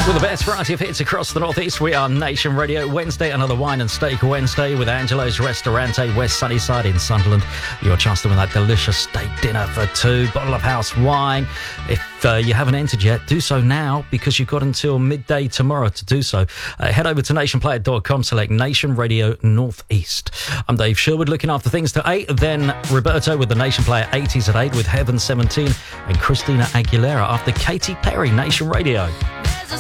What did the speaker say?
With the best variety of hits across the Northeast, we are Nation Radio. Wednesday, another Wine and Steak Wednesday with Angelo's Restaurante, West Sunnyside in Sunderland. Your chance to win that delicious steak dinner for two, bottle of house wine. If you haven't entered yet, do so now because you've got until midday tomorrow to do so. Head over to nationplayer.com, select Nation Radio Northeast. I'm Dave Sherwood, looking after things to 8. Then Roberto with the Nation Player 80s at 8 with Heaven 17 and Christina Aguilera after Katy Perry, Nation Radio.